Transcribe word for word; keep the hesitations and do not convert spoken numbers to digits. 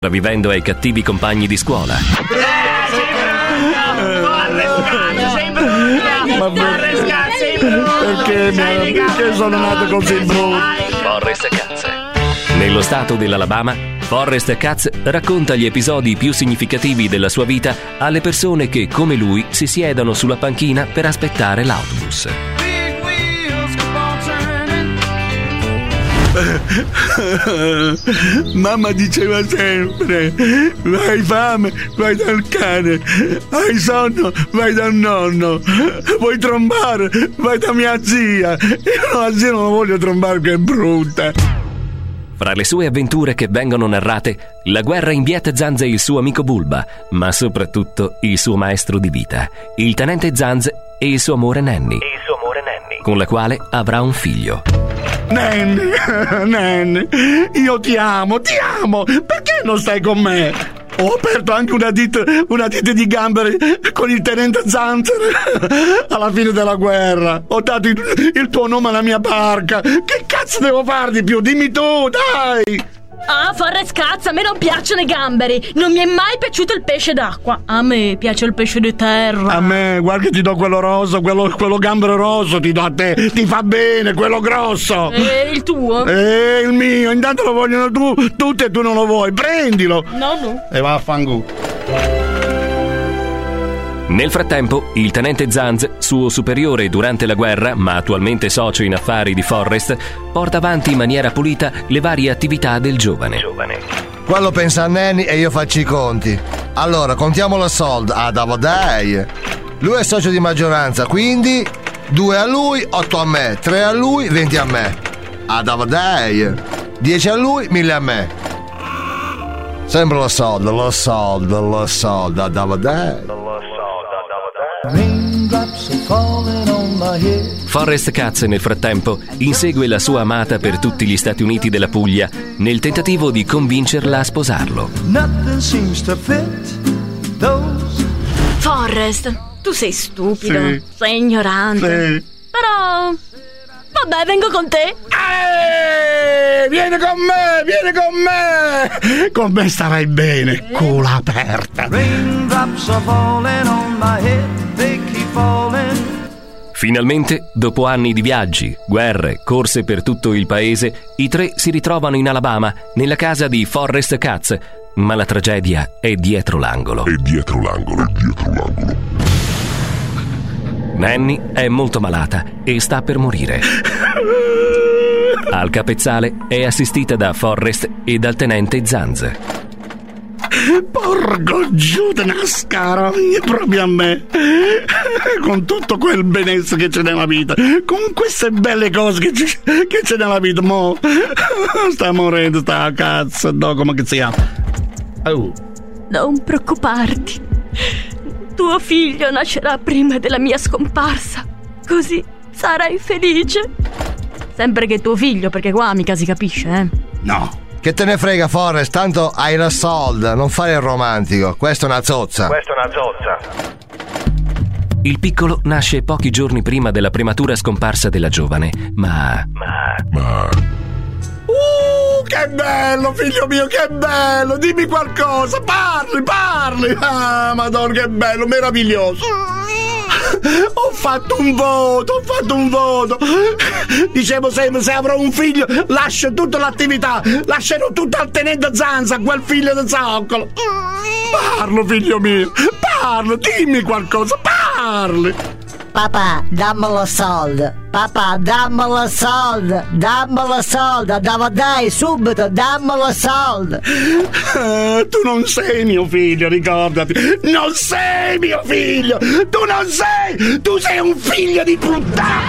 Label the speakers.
Speaker 1: vivendo ai cattivi compagni di scuola.
Speaker 2: Perché, perché sono nato così brutto?
Speaker 1: Forrest Katz. Nello stato dell'Alabama, Forrest Katz racconta gli episodi più significativi della sua vita alle persone che, come lui, si siedono sulla panchina per aspettare l'autobus.
Speaker 2: Mamma diceva sempre: hai fame, vai dal cane, hai sonno, vai dal nonno, vuoi trombare, vai da mia zia. Io la zia non la voglio trombare, che è brutta.
Speaker 1: Fra le sue avventure che vengono narrate, la guerra in Viet Zanz e il suo amico Bulba, ma soprattutto il suo maestro di vita, il tenente Zanz e il suo amore Nanny,
Speaker 3: il suo amore Nanny,
Speaker 1: con la quale avrà un figlio.
Speaker 2: Nanny, Nanny, io ti amo, ti amo, perché non stai con me? Ho aperto anche una ditta, una ditta di gamberi con il tenente Zanzer alla fine della guerra. Ho dato il, il tuo nome alla mia barca. Che cazzo devo fare di più? Dimmi tu, dai!
Speaker 4: Ah, Forrest Katz, a me non piacciono i gamberi. Non mi è mai piaciuto il pesce d'acqua. A me piace il pesce di terra.
Speaker 2: A me, guarda che ti do quello rosso, quello, quello gambero rosso ti do a te. Ti fa bene, quello grosso.
Speaker 4: E il tuo?
Speaker 2: E il mio, intanto lo vogliono tu, tutti e tu non lo vuoi. Prendilo.
Speaker 4: No, no.
Speaker 2: E va a fanculo.
Speaker 1: Nel frattempo, il tenente Zanz, suo superiore durante la guerra, ma attualmente socio in affari di Forrest, porta avanti in maniera pulita le varie attività del giovane.
Speaker 3: giovane.
Speaker 5: Quello pensa a Nanny e io faccio i conti. Allora, contiamo la soldi. Ah, dai. Lui è socio di maggioranza, quindi due a lui, otto a me, tre a lui, venti a me. Ah, dai. dieci a lui, mille a me. Sempre lo soldo, lo soldo, lo soldo, ah, dai.
Speaker 1: Forrest Katz, nel frattempo, insegue la sua amata per tutti gli Stati Uniti della Puglia nel tentativo di convincerla a sposarlo.
Speaker 4: Forrest, tu sei stupido,
Speaker 2: Sì.
Speaker 4: sei ignorante.
Speaker 2: Sì.
Speaker 4: Però, vabbè, vengo con te.
Speaker 2: Eh, vieni con me, vieni con me. Con me starai bene, culo aperta.
Speaker 1: Finalmente, dopo anni di viaggi, guerre, corse per tutto il paese, i tre si ritrovano in Alabama, nella casa di Forrest Katz, ma la tragedia è dietro l'angolo.
Speaker 6: È dietro l'angolo, è dietro l'angolo.
Speaker 1: Nanny è molto malata e sta per morire. Al capezzale è assistita da Forrest e dal tenente Zanz.
Speaker 2: Porco giù di nascaro, proprio a me. Con tutto quel benessere che c'è nella vita, con queste belle cose che c'è, che c'è nella vita, mo sta morendo, sta a cazzo, no, come che si chiama? Oh.
Speaker 4: Non preoccuparti. Tuo figlio nascerà prima della mia scomparsa. Così sarai felice. Sempre che tuo figlio, perché qua mica si capisce, eh?
Speaker 2: No.
Speaker 5: Che te ne frega, Forrest, tanto hai la solda, non fare il romantico, questa è una zozza.
Speaker 3: Questa è una zozza.
Speaker 1: Il piccolo nasce pochi giorni prima della prematura scomparsa della giovane, ma...
Speaker 3: Ma...
Speaker 6: Ma...
Speaker 2: Uh, che bello, figlio mio, che bello! Dimmi qualcosa, parli, parli! Ah, madonna, che bello, meraviglioso! Ho fatto un voto, ho fatto un voto! Dicevo sempre, se avrò un figlio, lascio tutta l'attività, lascerò tutto al tenente Zanza, quel figlio di zoccolo! Parlo, figlio mio, parlo, dimmi qualcosa, parli!
Speaker 7: Papà, dammelo soldi. Papà, dammelo soldi. Dammelo soldi. Devo dai subito, dammelo soldi.
Speaker 2: Uh, tu non sei mio figlio, ricordati. Non sei mio figlio. Tu non sei. Tu sei un figlio di puttana.